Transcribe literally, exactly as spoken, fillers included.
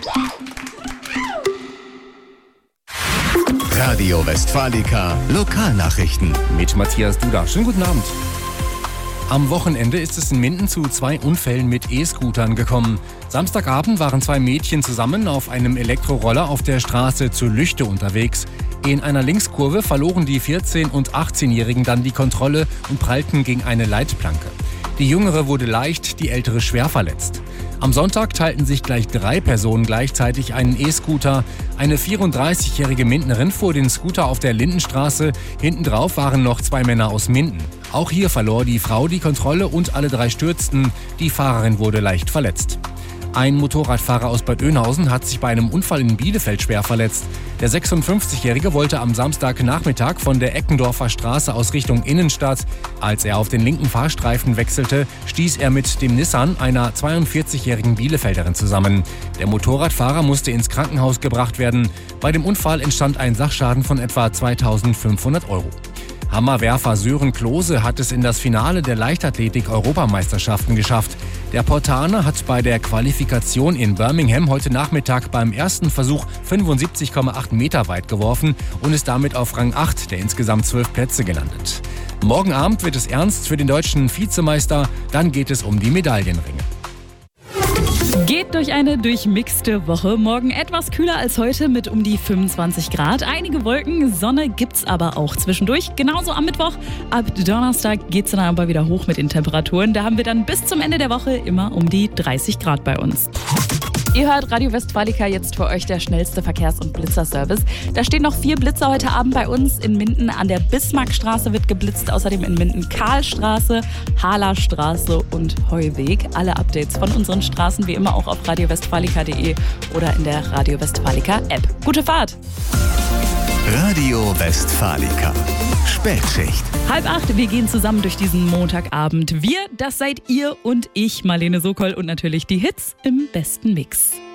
Radio Westfalica Lokalnachrichten mit Matthias Duda. Schönen guten Abend. Am Wochenende ist es in Minden zu zwei Unfällen mit E-Scootern gekommen. Samstagabend waren zwei Mädchen zusammen auf einem Elektroroller auf der Straße zur Lüchte unterwegs. In einer Linkskurve verloren die vierzehn- und achtzehnjährigen dann die Kontrolle und prallten gegen eine Leitplanke. Die Jüngere wurde leicht, die Ältere schwer verletzt. Am Sonntag teilten sich gleich drei Personen gleichzeitig einen E-Scooter. Eine vierunddreißigjährige Mindenerin fuhr den Scooter auf der Lindenstraße. Hinten drauf waren noch zwei Männer aus Minden. Auch hier verlor die Frau die Kontrolle und alle drei stürzten. Die Fahrerin wurde leicht verletzt. Ein Motorradfahrer aus Bad Oeynhausen hat sich bei einem Unfall in Bielefeld schwer verletzt. Der sechsundfünfzigjährige wollte am Samstagnachmittag von der Eckendorfer Straße aus Richtung Innenstadt. Als er auf den linken Fahrstreifen wechselte, stieß er mit dem Nissan einer zweiundvierzigjährigen Bielefelderin zusammen. Der Motorradfahrer musste ins Krankenhaus gebracht werden. Bei dem Unfall entstand ein Sachschaden von etwa zweitausendfünfhundert Euro. Hammerwerfer Sören Klose hat es in das Finale der Leichtathletik-Europameisterschaften geschafft. Der Portaner hat bei der Qualifikation in Birmingham heute Nachmittag beim ersten Versuch fünfundsiebzig Komma acht Meter weit geworfen und ist damit auf Rang acht der insgesamt zwölf Plätze gelandet. Morgen Abend wird es ernst für den deutschen Vizemeister, dann geht es um die Medaillenringe. Geht durch eine durchmixte Woche. Morgen etwas kühler als heute mit um die fünfundzwanzig Grad. Einige Wolken, Sonne gibt's aber auch zwischendurch. Genauso am Mittwoch. Ab Donnerstag geht's dann aber wieder hoch mit den Temperaturen. Da haben wir dann bis zum Ende der Woche immer um die dreißig Grad bei uns. Ihr hört Radio Westfalica, jetzt für euch der schnellste Verkehrs- und Blitzerservice. Da stehen noch vier Blitzer heute Abend bei uns. In Minden an der Bismarckstraße wird geblitzt, außerdem in Minden Karlstraße, Halerstraße und Heuweg. Alle Updates von unseren Straßen wie immer auch auf radio westfalica punkt de oder in der Radio Westfalica App. Gute Fahrt! Radio Westfalica Spätschicht. Halb acht, wir gehen zusammen durch diesen Montagabend. Wir, das seid ihr und ich, Marlene Sokol und natürlich die Hits im besten Mix.